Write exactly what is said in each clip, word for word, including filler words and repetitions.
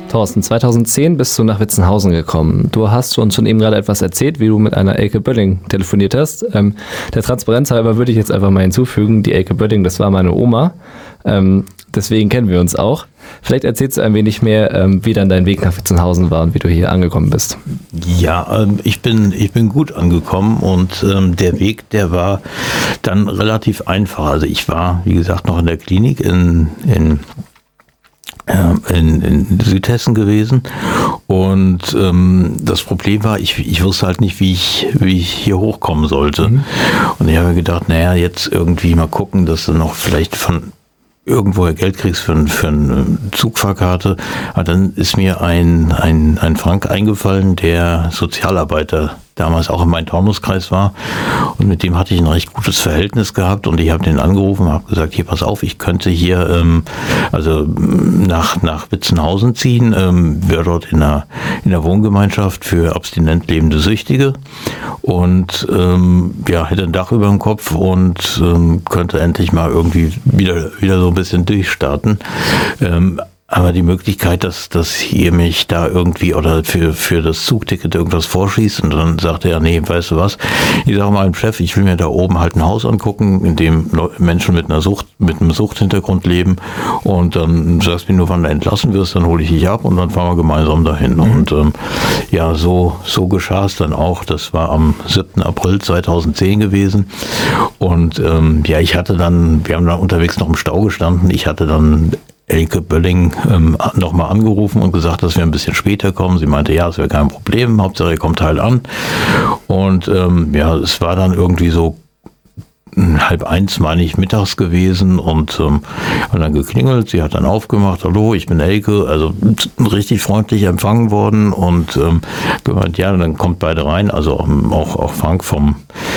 Thorsten, zweitausendzehn bist du nach Witzenhausen gekommen. Du hast uns schon eben gerade etwas erzählt, wie du mit einer Elke Bölling telefoniert hast. Ähm, der Transparenz halber würde ich jetzt einfach mal hinzufügen, die Elke Bölling, das war meine Oma. Ähm, deswegen kennen wir uns auch. Vielleicht erzählst du ein wenig mehr, ähm, wie dann dein Weg nach Witzenhausen war und wie du hier angekommen bist. Ja, ähm, ich bin ich bin gut angekommen und ähm, der Weg, der war dann relativ einfach. Also ich war, wie gesagt, noch in der Klinik in in In, in Südhessen gewesen und ähm, das Problem war, ich, ich wusste halt nicht, wie ich, wie ich hier hochkommen sollte. Mhm. Und ich habe mir gedacht, naja, jetzt irgendwie mal gucken, dass du noch vielleicht von irgendwoher Geld kriegst für, für eine Zugfahrkarte. Aber dann ist mir ein, ein, ein Frank eingefallen, der Sozialarbeiter damals auch in meinem Taunuskreis war und mit dem hatte ich ein recht gutes Verhältnis gehabt und ich habe den angerufen und habe gesagt, hier pass auf, ich könnte hier ähm, also nach nach Witzenhausen ziehen, ähm, wäre dort in der in der Wohngemeinschaft für abstinent lebende Süchtige und ähm, ja, hätte ein Dach über dem Kopf und ähm, könnte endlich mal irgendwie wieder wieder so ein bisschen durchstarten. Ähm, Aber die Möglichkeit, dass, dass ihr mich da irgendwie oder für, für das Zugticket irgendwas vorschießt und dann sagt er, nee, weißt du was, ich sage mal dem Chef, ich will mir da oben halt ein Haus angucken, in dem Menschen mit einer Sucht, mit einem Suchthintergrund leben und dann sagst du mir nur, wann du entlassen wirst, dann hole ich dich ab und dann fahren wir gemeinsam dahin. Mhm. Und ähm, ja, so, so geschah es dann auch. Das war am siebten April zweitausendzehn gewesen und ähm, ja, ich hatte dann, wir haben dann unterwegs noch im Stau gestanden, ich hatte dann Elke Bölling ähm, nochmal angerufen und gesagt, dass wir ein bisschen später kommen. Sie meinte, ja, es wäre kein Problem, Hauptsache ihr kommt halt an. Und ähm, ja, es war dann irgendwie so halb eins, meine ich, mittags gewesen und ähm, hat dann geklingelt, sie hat dann aufgemacht, hallo, ich bin Elke, also richtig freundlich empfangen worden und ähm, gemeint, ja, dann kommt beide rein, also auch, auch Frank vom,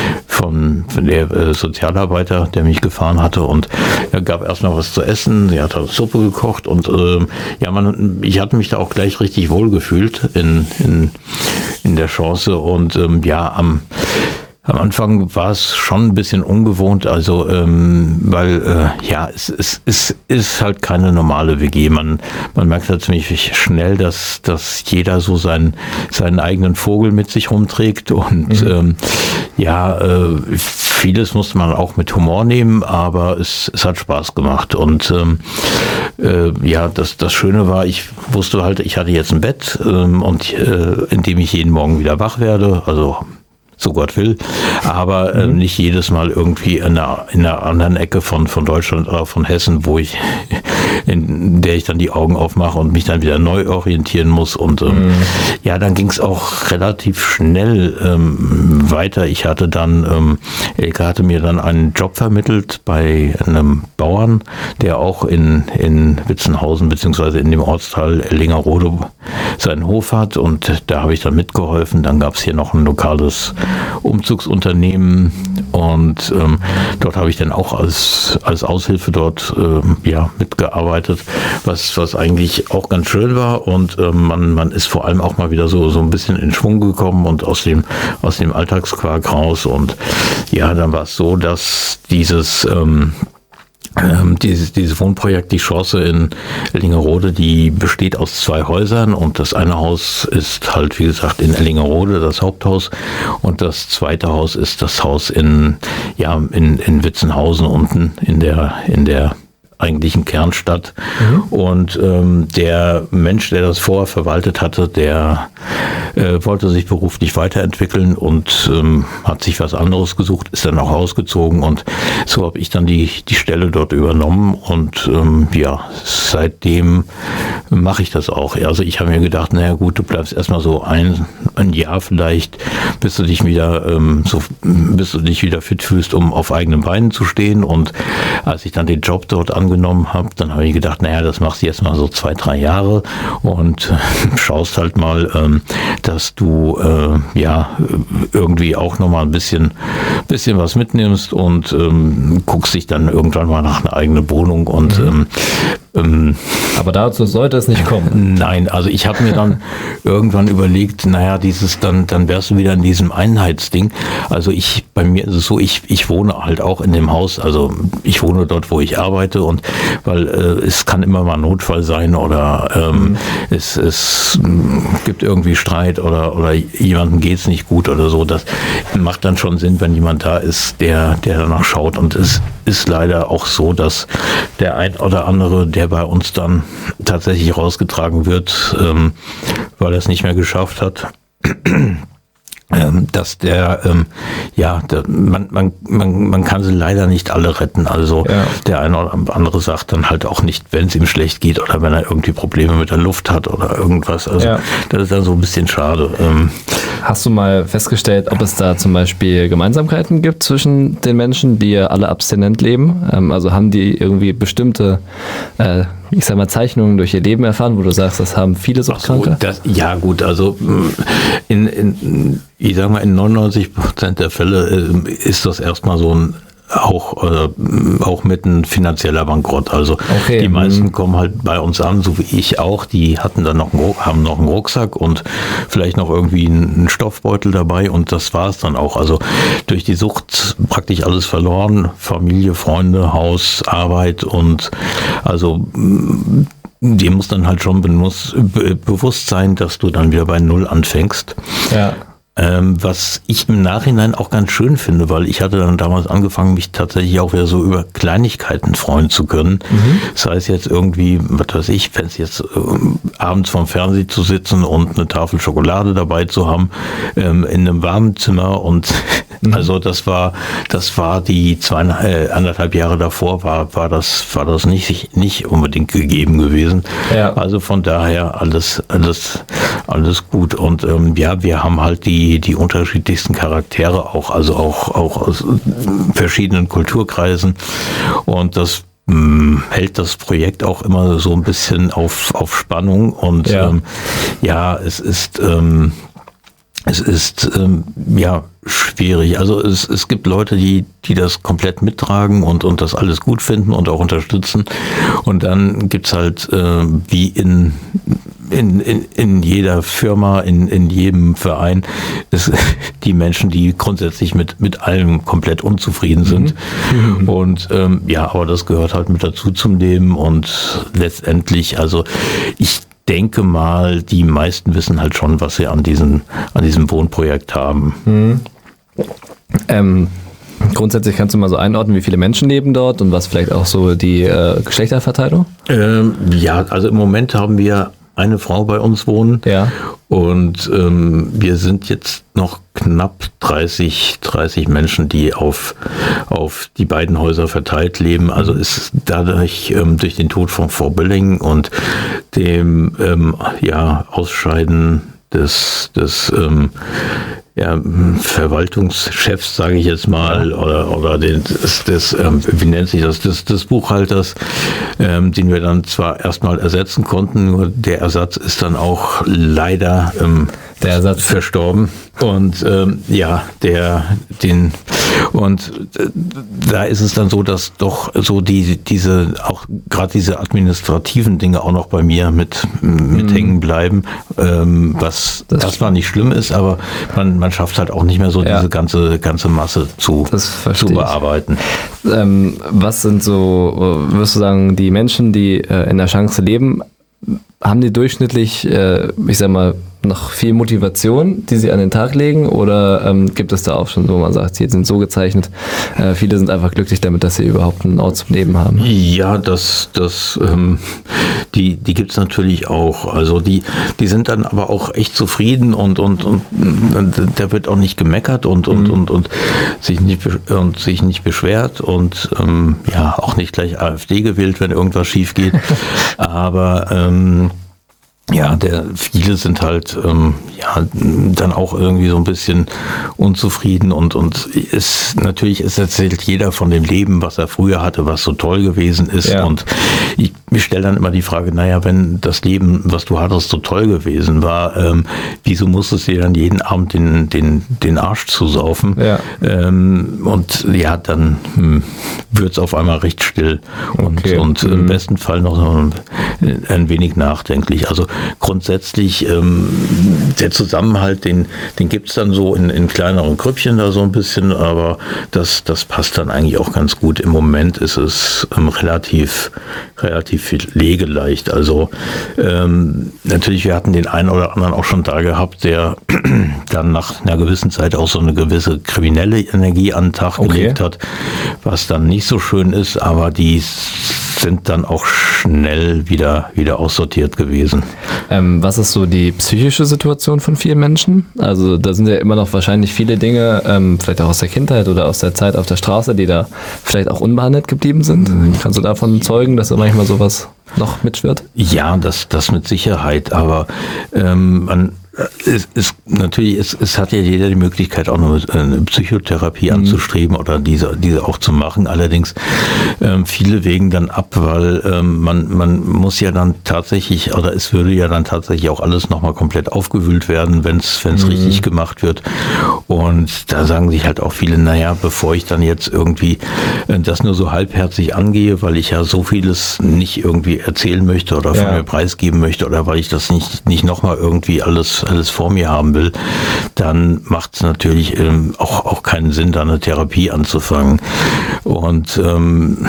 vom von der äh, Sozialarbeiter, der mich gefahren hatte und er gab erstmal was zu essen, sie hat halt Suppe gekocht und ähm, ja, man, ich hatte mich da auch gleich richtig wohl gefühlt in, in, in der Chance und ähm, ja, am Am Anfang war es schon ein bisschen ungewohnt, also ähm, weil äh, ja es, es, es ist halt keine normale W G. Man man merkt halt ziemlich schnell, dass dass jeder so seinen seinen eigenen Vogel mit sich rumträgt und mhm. ähm, ja äh, vieles musste man auch mit Humor nehmen, aber es es hat Spaß gemacht und ähm, äh, ja das das Schöne war, ich wusste halt, ich hatte jetzt ein Bett ähm, und äh, in dem ich jeden Morgen wieder wach werde, also so Gott will, aber äh, nicht jedes Mal irgendwie in einer, in einer anderen Ecke von, von Deutschland oder von Hessen, wo ich, in der ich dann die Augen aufmache und mich dann wieder neu orientieren muss und ähm, mhm. ja, dann ging es auch relativ schnell ähm, weiter. Ich hatte dann, ähm, Elke hatte mir dann einen Job vermittelt bei einem Bauern, der auch in, in Witzenhausen beziehungsweise in dem Ortsteil Ellingerode seinen Hof hat und da habe ich dann mitgeholfen. Dann gab es hier noch ein lokales Umzugsunternehmen und ähm, dort habe ich dann auch als als Aushilfe dort ähm, ja mitgearbeitet, was was eigentlich auch ganz schön war und ähm, man man ist vor allem auch mal wieder so so ein bisschen in Schwung gekommen und aus dem aus dem Alltagsquark raus und ja, dann war es so, dass dieses ähm, Ähm, dieses, dieses Wohnprojekt, die Chance in Ellingerode, die besteht aus zwei Häusern und das eine Haus ist halt, wie gesagt, in Ellingerode, das Haupthaus und das zweite Haus ist das Haus in, ja, in, in Witzenhausen unten in der, in der eigentlichen Kernstadt. Mhm. Und ähm, der Mensch, der das vorher verwaltet hatte, der äh, wollte sich beruflich weiterentwickeln und ähm, hat sich was anderes gesucht, ist dann auch ausgezogen und so habe ich dann die die Stelle dort übernommen und ähm, ja, seitdem mache ich das auch. Also ich habe mir gedacht, naja gut, du bleibst erstmal so ein ein Jahr vielleicht, bis du dich wieder ähm, so bis du dich wieder fit fühlst, um auf eigenen Beinen zu stehen und als ich dann den Job dort angenommen habe, dann habe ich gedacht, naja, das machst du jetzt mal so zwei, drei Jahre und äh, schaust halt mal, ähm, dass du äh, ja irgendwie auch nochmal ein bisschen, bisschen was mitnimmst und ähm, guckst dich dann irgendwann mal nach einer eigenen Wohnung und mhm. ähm, ähm, Aber dazu sollte es nicht kommen. Nein, also ich habe mir dann irgendwann überlegt, naja, dieses, dann, dann wärst du wieder in diesem Einheitsding. Also ich, bei mir ist es so, ich, ich wohne halt auch in dem Haus, also ich wohne dort, wo ich arbeite und weil äh, es kann immer mal Notfall sein oder ähm, mhm. es, es gibt irgendwie Streit oder, oder jemandem geht's nicht gut oder so. Das macht dann schon Sinn, wenn jemand da ist, der, der danach schaut. Und es ist leider auch so, dass der ein oder andere, der bei uns dann tatsächlich rausgetragen wird, ähm, weil er es nicht mehr geschafft hat, ähm, dass der, ähm, ja, der, man, man, man, man kann sie leider nicht alle retten. Also ja. Der eine oder andere sagt dann halt auch nicht, wenn es ihm schlecht geht oder wenn er irgendwie Probleme mit der Luft hat oder irgendwas. Also ja. Das ist dann so ein bisschen schade. Ähm, Hast du mal festgestellt, ob es da zum Beispiel Gemeinsamkeiten gibt zwischen den Menschen, die alle abstinent leben? Ähm, also haben die irgendwie bestimmte, äh, ich sag mal, Zeichnungen durch ihr Leben erfahren, wo du sagst, das haben viele Suchtkranke? So, das, ja gut, also in, in, ich sag mal, in neunundneunzig Prozent der Fälle ist das erstmal so ein auch äh, auch mit ein finanzieller Bankrott. Also okay. Die meisten kommen halt bei uns an, so wie ich auch. Die hatten dann noch einen, haben noch einen Rucksack und vielleicht noch irgendwie einen Stoffbeutel dabei und das war es dann auch. Also durch die Sucht praktisch alles verloren: Familie, Freunde, Haus, Arbeit und also dir muss dann halt schon bewusst sein, dass du dann wieder bei Null anfängst. Ja. Ähm, was ich im Nachhinein auch ganz schön finde, weil ich hatte dann damals angefangen, mich tatsächlich auch wieder so über Kleinigkeiten freuen zu können. Mhm. Das heißt jetzt irgendwie, was weiß ich, wenn es jetzt äh, abends vorm Fernsehen zu sitzen und eine Tafel Schokolade dabei zu haben, ähm, in einem warmen Zimmer und mhm. also das war, das war die zwei, äh, anderthalb Jahre davor war, war das, war das nicht, nicht unbedingt gegeben gewesen. Ja. Also von daher alles, alles, alles gut und ähm, ja, wir haben halt die Die, die unterschiedlichsten Charaktere auch, also auch, auch aus verschiedenen Kulturkreisen und das mh, hält das Projekt auch immer so ein bisschen auf, auf Spannung und ja, ähm, ja es ist ähm, es ist ähm, ja schwierig. Also es, es gibt Leute, die, die das komplett mittragen und, und das alles gut finden und auch unterstützen und dann gibt's halt äh, wie in In, in, in jeder Firma, in, in jedem Verein, ist die Menschen, die grundsätzlich mit, mit allem komplett unzufrieden sind. Mhm. Und ähm, ja, aber das gehört halt mit dazu zum Leben und letztendlich, also ich denke mal, die meisten wissen halt schon, was sie an diesem, an diesem Wohnprojekt haben. Mhm. Ähm. Grundsätzlich kannst du mal so einordnen, wie viele Menschen leben dort und was vielleicht auch so die äh, Geschlechterverteilung? Ähm, ja, also im Moment haben wir eine Frau bei uns wohnen. Ja. Und ähm, wir sind jetzt noch knapp dreißig, dreißig Menschen, die auf, auf die beiden Häuser verteilt leben. Also ist dadurch ähm, durch den Tod von Frau Bölling und dem ähm, ja, Ausscheiden des, des ähm, ja, Verwaltungschefs, sage ich jetzt mal, oder, oder den, des, des ähm, wie nennt sich das, des, des Buchhalters, ähm, den wir dann zwar erstmal ersetzen konnten, nur der Ersatz ist dann auch leider ähm, der Ersatz verstorben. Und ähm, ja, der, den, und äh, da ist es dann so, dass doch so die, diese, auch gerade diese administrativen Dinge auch noch bei mir mit, mit mhm. hängen bleiben, ähm, was das erstmal nicht schlimm ist, aber man, man schafft halt auch nicht mehr so ja. diese ganze, ganze Masse zu, zu bearbeiten. Ähm, was sind so, würdest du sagen, die Menschen, die äh, in der Chance leben, haben die durchschnittlich, äh, ich sag mal, noch viel Motivation, die sie an den Tag legen, oder ähm, gibt es da auch schon, wo man sagt, sie sind so gezeichnet, äh, viele sind einfach glücklich damit, dass sie überhaupt einen Ort zum Leben haben? Ja, das, das, ähm, die, die gibt's natürlich auch. Also die, die sind dann aber auch echt zufrieden und und und, und da wird auch nicht gemeckert und und mhm. und und sich nicht und sich nicht beschwert und ähm, ja auch nicht gleich AfD gewählt, wenn irgendwas schief geht. Aber ähm, Ja, der, viele sind halt ähm, ja dann auch irgendwie so ein bisschen unzufrieden und und ist natürlich ist erzählt jeder von dem Leben, was er früher hatte, was so toll gewesen ist. Ja. Und ich, ich stelle dann immer die Frage, naja, wenn das Leben, was du hattest, so toll gewesen war, ähm, wieso musstest du dir dann jeden Abend den den den Arsch zusaufen? Ja. Ähm, und ja, dann hm, wird es auf einmal recht still und okay. und mhm. im besten Fall noch ein, ein wenig nachdenklich. Also grundsätzlich ähm, der Zusammenhalt, den, den gibt es dann so in, in kleineren Grüppchen da so ein bisschen, aber das, das passt dann eigentlich auch ganz gut. Im Moment ist es ähm, relativ, relativ pflegeleicht. Also ähm, natürlich, wir hatten den einen oder anderen auch schon da gehabt, der dann nach einer gewissen Zeit auch so eine gewisse kriminelle Energie an den Tag okay. gelegt hat, was dann nicht so schön ist, aber die sind dann auch schnell wieder, wieder aussortiert gewesen. Ähm, was ist so die psychische Situation von vielen Menschen? Also da sind ja immer noch wahrscheinlich viele Dinge, ähm, vielleicht auch aus der Kindheit oder aus der Zeit auf der Straße, die da vielleicht auch unbehandelt geblieben sind. Mhm. Kannst du davon zeugen, dass da manchmal sowas noch mitschwirrt? Ja, das, das mit Sicherheit, aber ähm, man Es ist natürlich, es, es hat ja jeder die Möglichkeit, auch eine, eine Psychotherapie mhm. anzustreben oder diese, diese auch zu machen. Allerdings ähm, viele wägen dann ab, weil ähm, man, man muss ja dann tatsächlich, oder es würde ja dann tatsächlich auch alles nochmal komplett aufgewühlt werden, wenn es wenn es mhm. richtig gemacht wird. Und da sagen sich halt auch viele, naja, bevor ich dann jetzt irgendwie äh, das nur so halbherzig angehe, weil ich ja so vieles nicht irgendwie erzählen möchte oder von ja. mir preisgeben möchte oder weil ich das nicht, nicht nochmal irgendwie alles alles vor mir haben will, dann macht es natürlich ähm, auch, auch keinen Sinn, da eine Therapie anzufangen. Und ähm,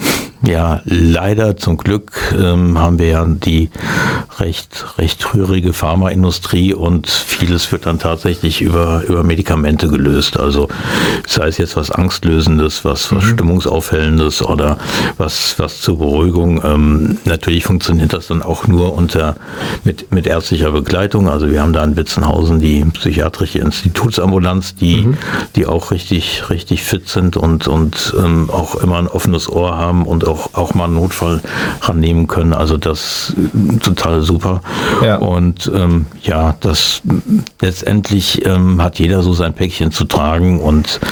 ja, leider zum Glück ähm, haben wir ja die recht recht rührige Pharmaindustrie und vieles wird dann tatsächlich über über Medikamente gelöst. Also sei es jetzt was Angstlösendes, was, was mhm. Stimmungsaufhellendes oder was was zur Beruhigung. Ähm, natürlich funktioniert das dann auch nur unter mit mit ärztlicher Begleitung. Also wir haben da in Witzenhausen die psychiatrische Institutsambulanz, die mhm. die auch richtig richtig fit sind und und ähm, auch immer ein offenes Ohr haben und auch, auch mal einen Notfall rannehmen können. Also das ist total super. Ja. Und ähm, ja, das letztendlich ähm, hat jeder so sein Päckchen zu tragen und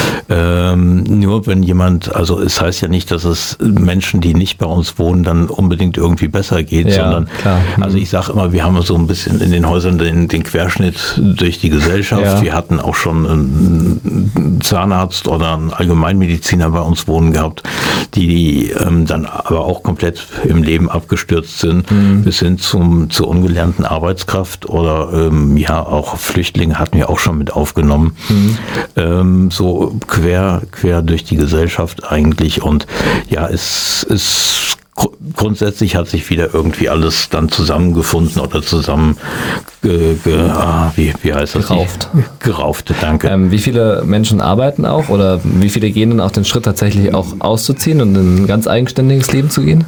ähm, nur wenn jemand, also es heißt ja nicht, dass es Menschen, die nicht bei uns wohnen, dann unbedingt irgendwie besser geht, ja, sondern klar. Mhm. Also ich sage immer, wir haben so ein bisschen in den Häusern den, den Querschnitt durch die Gesellschaft. Ja. Wir hatten auch schon einen Zahnarzt oder einen Allgemeinmediziner bei uns wohnen gehabt, die ähm, dann aber auch komplett im Leben abgestürzt sind, mhm. bis hin zum zur ungelernten Arbeitskraft oder ähm, ja auch Flüchtlinge hatten wir auch schon mit aufgenommen. Mhm. Ähm, so quer quer durch die Gesellschaft eigentlich und ja, es ist grundsätzlich hat sich wieder irgendwie alles dann zusammengefunden oder zusammen ge, ge, ah, wie, wie heißt das? Gerauft. Gerauft, danke. Ähm, wie viele Menschen arbeiten auch oder wie viele gehen dann auch den Schritt tatsächlich auch auszuziehen und in ein ganz eigenständiges Leben zu gehen?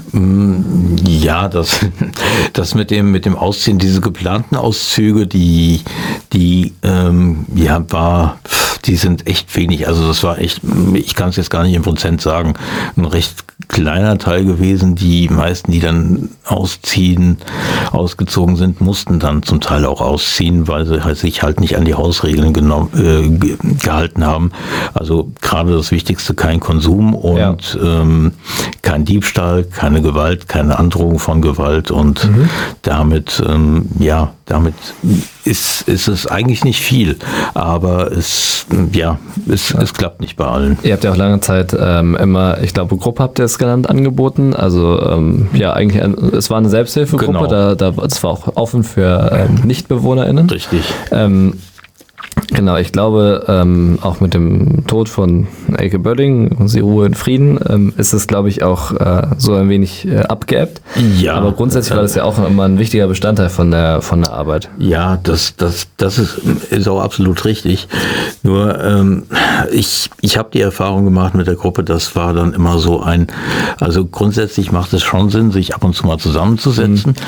Ja, das, das mit dem, mit dem Ausziehen, diese geplanten Auszüge, die, die, ähm, ja, war, die sind echt wenig. Also das war echt, ich kann es jetzt gar nicht im Prozent sagen, ein recht kleiner Teil gewesen. Die meisten, die dann ausziehen, ausgezogen sind, mussten dann zum Teil auch ausziehen, weil sie halt sich halt nicht an die Hausregeln genommen, äh, ge- gehalten haben. Also gerade das Wichtigste, kein Konsum und ja. ähm, kein Diebstahl, keine Gewalt, keine Androhung von Gewalt und mhm. damit, ähm, ja, damit ist, ist es eigentlich nicht viel, aber es, ja, es, ja. es klappt nicht bei allen. Ihr habt ja auch lange Zeit ähm, immer, ich glaube, Gruppe habt ihr es genannt, angeboten. Also ähm, ja, eigentlich, es war eine Selbsthilfegruppe, genau. da, da, das war auch offen für ähm, NichtbewohnerInnen. Richtig. Ähm, Genau, ich glaube, ähm, auch mit dem Tod von Elke Bölling, sie Ruhe in Frieden, ähm, ist es, glaube ich, auch äh, so ein wenig äh, abgeebbt. Ja. Aber grundsätzlich war das ja auch immer ein wichtiger Bestandteil von der von der Arbeit. Ja, das das das ist ist auch absolut richtig. Nur ähm, ich ich habe die Erfahrung gemacht mit der Gruppe, das war dann immer so ein, also grundsätzlich macht es schon Sinn, sich ab und zu mal zusammenzusetzen. Mhm.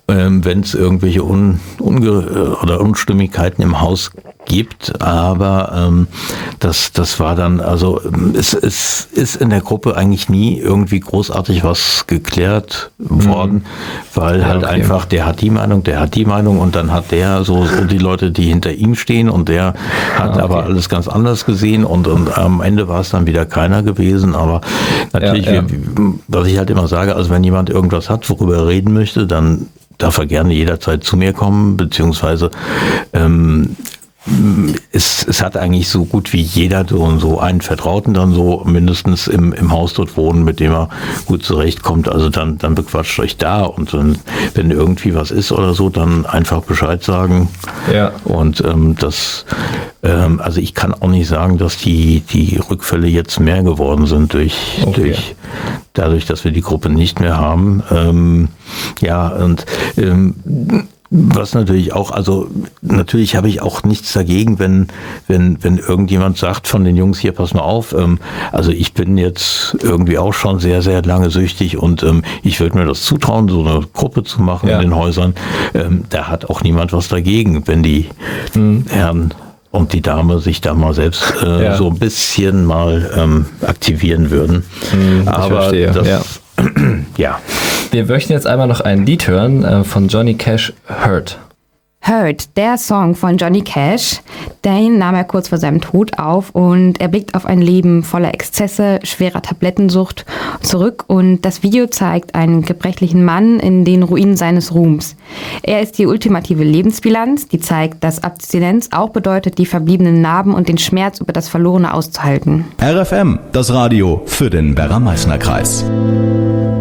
ähm, wenn es irgendwelche Un, Unge oder Unstimmigkeiten im Haus gibt, aber ähm, das, das war dann, also es, es ist in der Gruppe eigentlich nie irgendwie großartig was geklärt worden, mhm. weil ja, halt okay. einfach, der hat die Meinung, der hat die Meinung und dann hat der so, so die Leute, die hinter ihm stehen und der hat ah, okay. aber alles ganz anders gesehen und, und am Ende war es dann wieder keiner gewesen, aber natürlich, ja, ja. Wir, was ich halt immer sage, also wenn jemand irgendwas hat, worüber er reden möchte, dann darf er gerne jederzeit zu mir kommen, beziehungsweise ähm, Es, es hat eigentlich so gut wie jeder so, so einen Vertrauten dann so mindestens im, im Haus dort wohnen, mit dem er gut zurechtkommt. Also dann, dann bequatscht euch da und dann, wenn irgendwie was ist oder so, dann einfach Bescheid sagen. Ja. Und ähm, das, ähm, also ich kann auch nicht sagen, dass die, die Rückfälle jetzt mehr geworden sind durch, okay. durch dadurch, dass wir die Gruppe nicht mehr haben. Ähm, ja, und ähm, was natürlich auch, also natürlich habe ich auch nichts dagegen, wenn wenn wenn irgendjemand sagt von den Jungs, hier, pass mal auf, ähm, also ich bin jetzt irgendwie auch schon sehr, sehr lange süchtig und ähm, ich würde mir das zutrauen, so eine Gruppe zu machen ja. in den Häusern. Ähm, da hat auch niemand was dagegen, wenn die mhm. Herren und die Dame sich da mal selbst äh, ja. so ein bisschen mal ähm, aktivieren würden. Mhm, Aber ich verstehe. Das, ja. ja. Wir möchten jetzt einmal noch ein Lied hören äh, von Johnny Cash, Hurt. Hurt, der Song von Johnny Cash, den nahm er kurz vor seinem Tod auf und er blickt auf ein Leben voller Exzesse, schwerer Tablettensucht zurück und das Video zeigt einen gebrechlichen Mann in den Ruinen seines Ruhms. Er ist die ultimative Lebensbilanz, die zeigt, dass Abstinenz auch bedeutet, die verbliebenen Narben und den Schmerz über das Verlorene auszuhalten. R F M, das Radio für den Werra-Meißner-Kreis.